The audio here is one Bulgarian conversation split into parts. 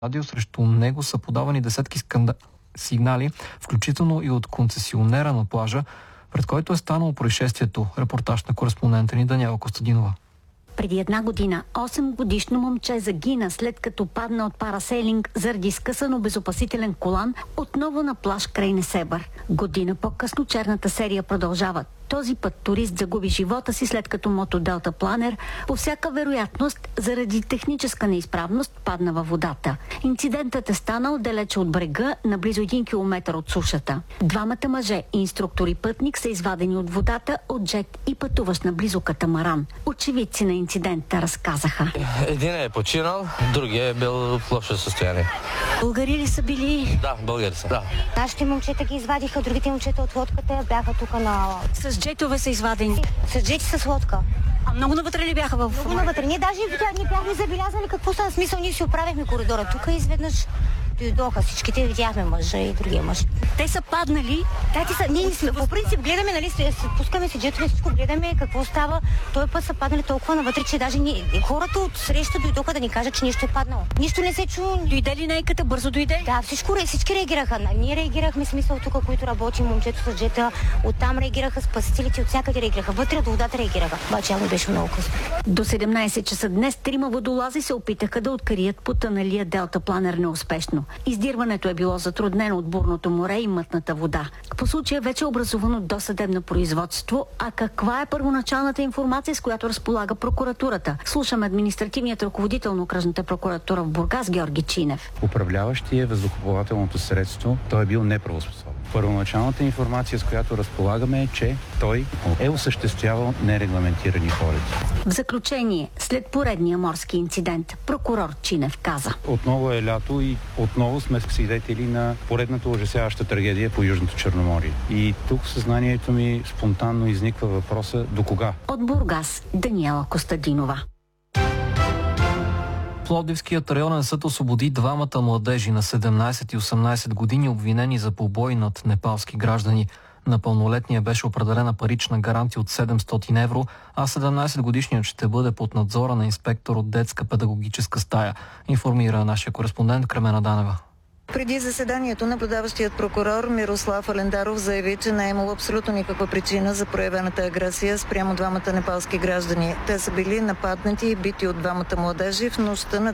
радио срещу него са подавани десетки сигнали, включително и от концесионера на плажа, пред който е станало происшествието. Репортаж на кореспондента ни Даниела Костадинова. Преди 1 година 8-годишно момче загина, след като падна от парасейлинг заради скъсан обезопасителен колан отново на плаж край Несебър. Година по-късно черната серия продължава. Този път турист загуби живота си, след като мотоделтапланер по всяка вероятност заради техническа неизправност падна във водата. Инцидентът е станал далече от брега, на близо 1 километър от сушата. Двамата мъже, инструктор и пътник, са извадени от водата от джет и пътуващ наблизо катамаран. Очевидци на инцидента разказаха. Един е починал, другия е бил в лошо състояние. Българи ли са били? Да, българи са. Да. Нашите момчета ги извадиха, другите момчета от лодката бяха тук на... С джетове са извадени? С джети с лодка. А много навътре ли бяха в... Много навътре. Ние даже не бяхме забелязали какво става. Смисъл, ние си оправихме коридора тук и изведнъж дойдоха всичките, видяхме мъжа и другия мъж. Те са паднали? Да, ние сме, по принцип гледаме, нали, пускаме се джетове, всичко гледаме какво става. Той път са паднали толкова навътре, че даже хората от среща дойдоха да ни кажат, че нещо е паднало. Нищо не се чу. Дойде ли найката? Бързо дойде? Да, всички реагираха. Ние реагирахме, смисъл тук, които работим, момчето с джета, оттам реагираха спасителите, от всякъде реагираха. Вътре от водата реагираха. Обаче явно беше много късно. До 17 часа днес 3 водолази се опитаха да открият потъналия делтапланер неуспешно. Издирването е било затруднено от бурното море и мътната вода. По случая вече е образувано досъдебно производство, а каква е първоначалната информация, с която разполага прокуратурата? Слушаме административният ръководител на окръжната прокуратура в Бургас Георги Чинев. Управляващия въздухоплавателното средство, той е бил неправоспособен. Първоначалната информация, с която разполагаме, е, че той е осъществявал нерегламентирани полети. В заключение, след поредния морски инцидент, прокурор Чинев каза: отново е лято и отново сме свидетели на поредната ужасяваща трагедия по Южното Черноморие. И тук в съзнанието ми спонтанно изниква въпроса: до кога? От Бургас, Даниела Костадинова. Пловдивският районен съд освободи двамата младежи на 17 и 18 години, обвинени за побой над непалски граждани. На пълнолетния беше определена парична гаранция от 700 евро, а 17-годишният ще бъде под надзора на инспектор от детска педагогическа стая, информира нашия кореспондент Кремена Данева. Преди заседанието наблюдаващият прокурор Мирослав Алендаров заяви, че не е имало абсолютно никаква причина за проявената агресия спрямо двамата непалски граждани. Те са били нападнати и бити от двамата младежи в нощта на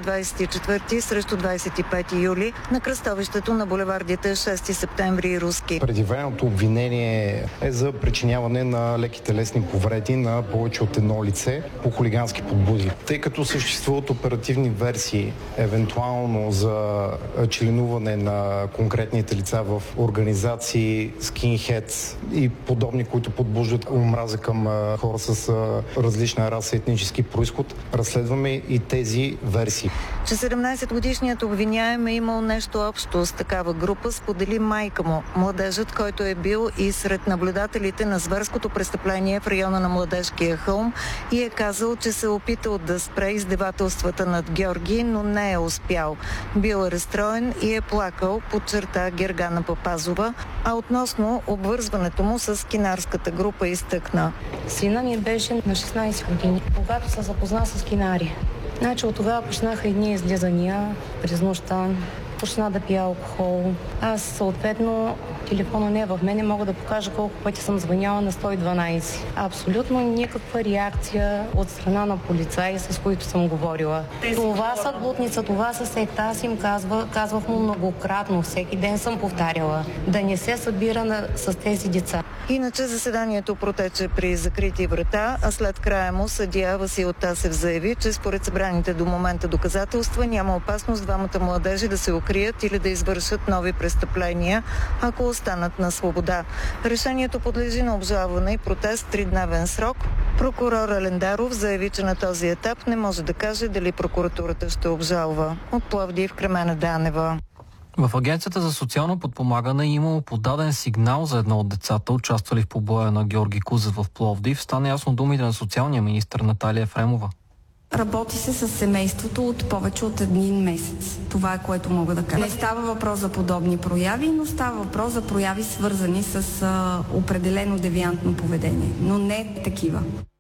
24 срещу 25 юли на кръстовището на булевардите 6 септември и Руски. Предявеното обвинение е за причиняване на леки телесни повреди на повече от едно лице по хулигански подбуди. Тъй като съществуват оперативни версии, евентуално за членуване на конкретните лица в организации, скинхедс и подобни, които подбуждат омраза към хора с различна раса и етнически произход, разследваме и тези версии. Че 17-годишният обвиняем е имал нещо общо с такава група, сподели майка му. Младежът, който е бил и сред наблюдателите на зверското престъпление в района на Младежкия хълм, и е казал, че се е опитал да спре издевателствата над Георги, но не е успял. Бил е разстроен и е плакал, подчерта Гергана Папазова, а относно обвързването му с кинарската група изтъкна: сина ми беше на 16 години, когато се запозна с кинари. Значи от тогава почнаха едни излизания през нощта, почна да пия алкохол. Аз съответно телефона не е в мене, мога да покажа колко пъти съм звъняла на 112. Абсолютно никаква реакция от страна на полицаи, с които съм говорила. Това са глутница, това са секта, аз им казвах му многократно, всеки ден съм повтаряла, да не се събира с тези деца. Иначе заседанието протече при закрити врата, а след края му съдия Васил Тасев заяви, че според събраните до момента доказателства няма опасност двамата младежи да се укрият или да извършат нови престъпления, ако останат на свобода. Решението подлежи на обжалване и протест 3-дневен срок. Прокурор Алендаров заяви, че на този етап не може да каже дали прокуратурата ще обжалва. От Пловдив, Кремена Данева. В Агенцията за социално подпомагане е имало подаден сигнал за едно от децата, участвали в побоя на Георги Кузев в Пловдив. Стана ясно думите на социалния министър Наталия Ефремова. Работи се с семейството от повече от 1 месец. Това е, което мога да кажа. Не става въпрос за подобни прояви, но става въпрос за прояви, свързани с определено девиантно поведение, но не такива.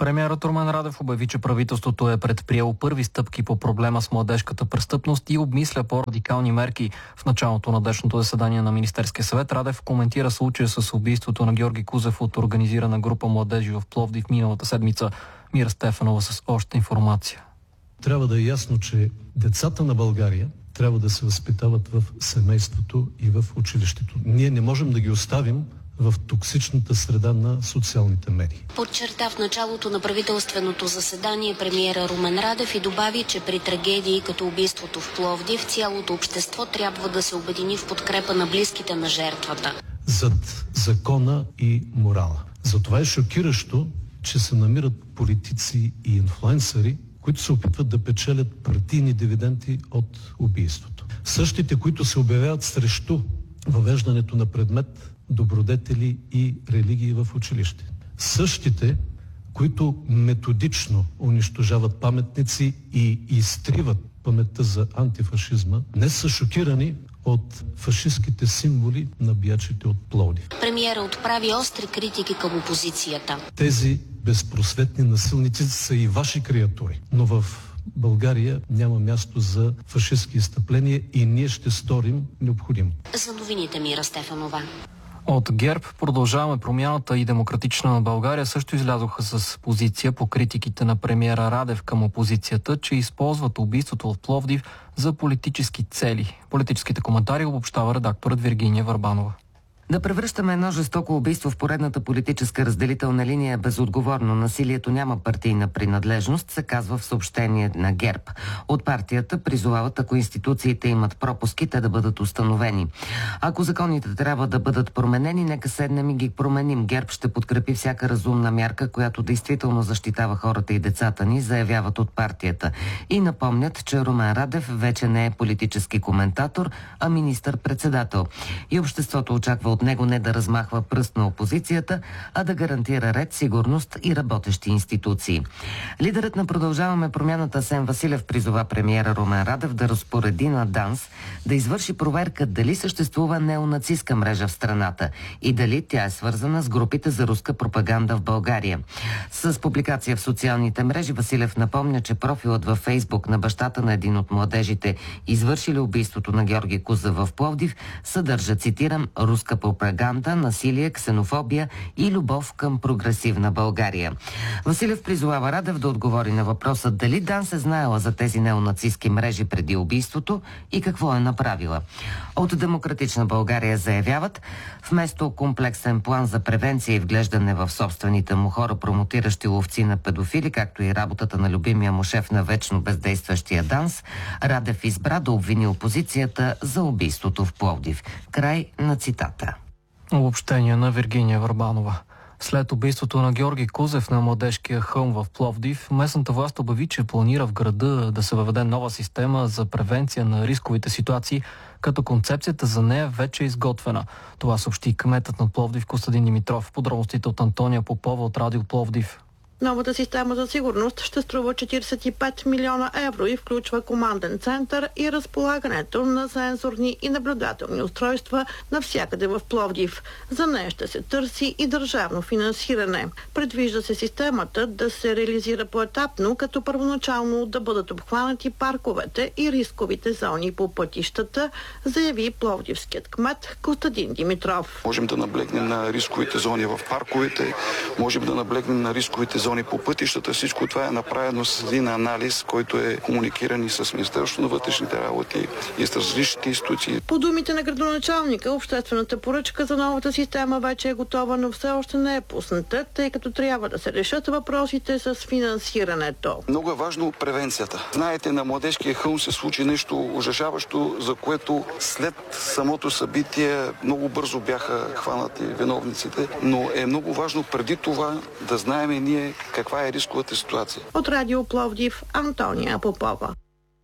Премиерът Румен Радев обяви, че правителството е предприело първи стъпки по проблема с младежката престъпност и обмисля по-радикални мерки. В началото на днешното заседание на Министерския съвет Радев коментира случая с убийството на Георги Кузев от организирана група младежи в Пловдив миналата седмица. Мира Стефанова с още информация. Трябва да е ясно, че децата на България трябва да се възпитават в семейството и в училището. Ние не можем да ги оставим в токсичната среда на социалните медии. Подчерта в началото на правителственото заседание премиера Румен Радев и добави, че при трагедии като убийството в Пловдив цялото общество трябва да се обедини в подкрепа на близките на жертвата. Зад закона и морала. Затова е шокиращо, че се намират политици и инфлуенсъри, които се опитват да печелят партийни дивиденти от убийството. Същите, които се обявяват срещу въвеждането на предмет добродетели и религии в училище. Същите, които методично унищожават паметници и изтриват паметта за антифашизма, днес са шокирани от фашистските символи на биячите от Пловдив. Премиера отправи остри критики към опозицията. Тези безпросветни насилници са и ваши креатури, но в България няма място за фашистски изстъпления и ние ще сторим необходимо. За новините Мира Стефанова. От ГЕРБ Продължаваме промяната и Демократична България също излязоха с позиция по критиките на премиера Радев към опозицията, че използват убийството в Пловдив за политически цели. Политическите коментари обобщава редакторът Виргиния Върбанова. Да превръщаме едно жестоко убийство в поредната политическа разделителна линия е безотговорно. Насилието няма партийна принадлежност, се казва в съобщение на ГЕРБ. От партията призовават, ако институциите имат пропуски, те да бъдат установени. Ако законите трябва да бъдат променени, нека седнем и ги променим. ГЕРБ ще подкрепи всяка разумна мярка, която действително защитава хората и децата ни, заявяват от партията. И напомнят, че Румен Радев вече не е политически коментатор, а министър-председател. И обществото очаква от него не да размахва пръст на опозицията, а да гарантира ред, сигурност и работещи институции. Лидерът на Продължаваме промяната Асен Василев призова премиера Румен Радев да разпореди на ДАНС да извърши проверка дали съществува неонацистка мрежа в страната и дали тя е свързана с групите за руска пропаганда в България. С публикация в социалните мрежи Василев напомня, че профилът във Фейсбук на бащата на един от младежите, извършили убийството на Георги Кузев в Пловдив, съдържа, цитирам, руска пропаганда, насилие, ксенофобия и любов към прогресивна България. Василев призовава Радев да отговори на въпроса дали ДАНС е знаела за тези неонацистски мрежи преди убийството и какво е направила. От Демократична България заявяват, вместо комплексен план за превенция и вглеждане в собствените му хора, промотиращи ловци на педофили, както и работата на любимия му шеф на вечно бездействащия ДАНС, Радев избра да обвини опозицията за убийството в Пловдив. Край на цитата. Обобщение на Виргиния Върбанова. След убийството на Георги Кузев на младежкия хълм в Пловдив, местната власт обяви, че планира в града да се въведе нова система за превенция на рисковите ситуации, като концепцията за нея вече е изготвена. Това съобщи кметът на Пловдив Костадин Димитров. Подробностите от Антония Попова от Радио Пловдив. Новата система за сигурност ще струва 45 милиона евро и включва команден център и разполагането на сензорни и наблюдателни устройства навсякъде в Пловдив. За нея ще се търси и държавно финансиране. Предвижда се системата да се реализира поетапно, като първоначално да бъдат обхванати парковете и рисковите зони по пътищата, заяви пловдивският кмет Костадин Димитров. Можем да наблегнем на рисковите зони в парковете, можем да наблегнем на рисковите зони по пътищата. Всичко това е направено с един анализ, който е комуникиран и с Министерството на вътрешните работи и с различните институции. По думите на градоначалника, обществената поръчка за новата система вече е готова, но все още не е пусната, тъй като трябва да се решат въпросите с финансирането. Много е важно превенцията. Знаете, на младежкия хълм се случи нещо ужасяващо, за което след самото събитие много бързо бяха хванати виновниците, но е много важно преди това да знаем и ние каква е рисковата ситуация. От Радио Пловдив, Антония Попова.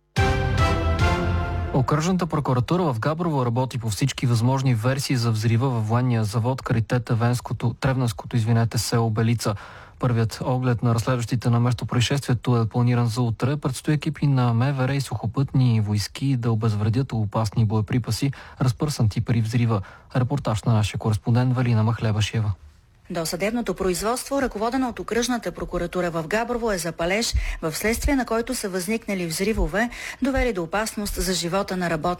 Окръжната прокуратура в Габрово работи по всички възможни версии за взрива във военния завод Карите Тревненското, село Белица. Първият оглед на разследващите на местопроизшествието е планиран за утре. Предстои екипи на МВР и сухопътни войски да обезвредят опасни боеприпаси, разпърснати при взрива. Репортаж на нашия кореспондент Валина Махлебашева. Досъдебното производство, ръководено от окръжната прокуратура в Габрово, е за палеж, в следствие на който са възникнали взривове, довели до опасност за живота на работниците.